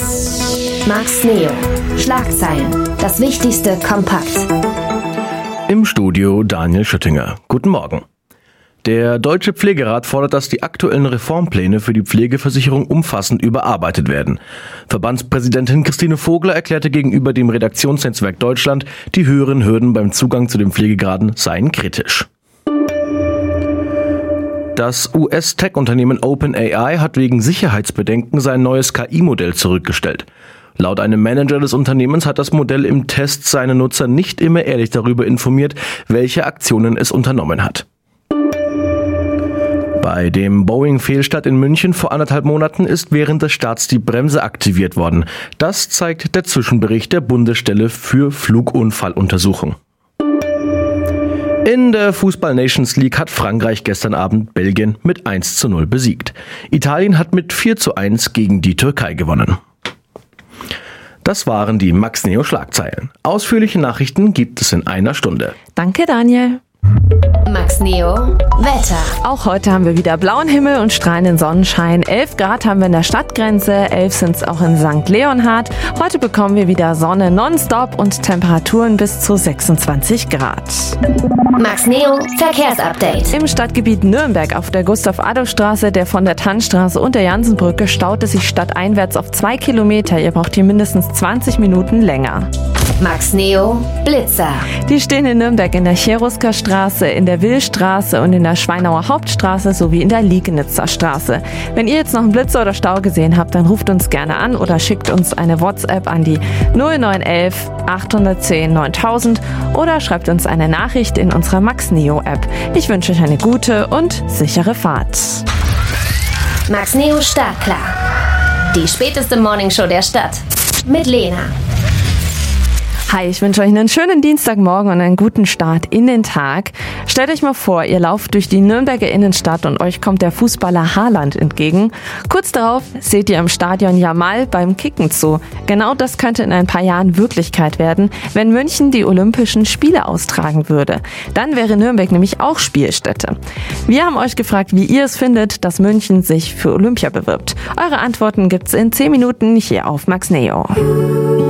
Max Neo. Schlagzeilen. Das Wichtigste kompakt. Im Studio Daniel Schüttinger. Guten Morgen. Der Deutsche Pflegerat fordert, dass die aktuellen Reformpläne für die Pflegeversicherung umfassend überarbeitet werden. Verbandspräsidentin Christine Vogler erklärte gegenüber dem Redaktionsnetzwerk Deutschland, die höheren Hürden beim Zugang zu den Pflegegraden seien kritisch. Das US-Tech-Unternehmen OpenAI hat wegen Sicherheitsbedenken sein neues KI-Modell zurückgestellt. Laut einem Manager des Unternehmens hat das Modell im Test seine Nutzer nicht immer ehrlich darüber informiert, welche Aktionen es unternommen hat. Bei dem Boeing-Fehlstart in München vor 1,5 Monaten ist während des Starts die Bremse aktiviert worden. Das zeigt der Zwischenbericht der Bundesstelle für Flugunfalluntersuchung. In der Fußball-Nations League hat Frankreich gestern Abend Belgien mit 1:0 besiegt. Italien hat mit 4:1 gegen die Türkei gewonnen. Das waren die Max Neo Schlagzeilen. Ausführliche Nachrichten gibt es in einer Stunde. Danke, Daniel. Max Neo. Wetter. Auch heute haben wir wieder blauen Himmel und strahlenden Sonnenschein. 11 Grad haben wir in der Stadtgrenze, 11 sind es auch in St. Leonhard. Heute bekommen wir wieder Sonne nonstop und Temperaturen bis zu 26 Grad. Max Neo. Verkehrsupdate. Im Stadtgebiet Nürnberg auf der Gustav-Adolf-Straße, der von der Tannstraße und der Jansenbrücke staut es sich stadteinwärts auf 2 Kilometer. Ihr braucht hier mindestens 20 Minuten länger. Max Neo. Blitzer. Die stehen in Nürnberg in der Cherusker Straße, in der Willstraße und in der Schweinauer Hauptstraße sowie in der Liegenitzer Straße. Wenn ihr jetzt noch einen Blitzer oder Stau gesehen habt, dann ruft uns gerne an oder schickt uns eine WhatsApp an die 0911 810 9000 oder schreibt uns eine Nachricht in unserer Max Neo App. Ich wünsche euch eine gute und sichere Fahrt. Max Neo startklar. Die späteste Morningshow der Stadt. Mit Lena. Hi, ich wünsche euch einen schönen Dienstagmorgen und einen guten Start in den Tag. Stellt euch mal vor, ihr lauft durch die Nürnberger Innenstadt und euch kommt der Fußballer Haaland entgegen. Kurz darauf seht ihr im Stadion Jamal beim Kicken zu. Genau das könnte in ein paar Jahren Wirklichkeit werden, wenn München die Olympischen Spiele austragen würde. Dann wäre Nürnberg nämlich auch Spielstätte. Wir haben euch gefragt, wie ihr es findet, dass München sich für Olympia bewirbt. Eure Antworten gibt's in 10 Minuten hier auf Max Neo.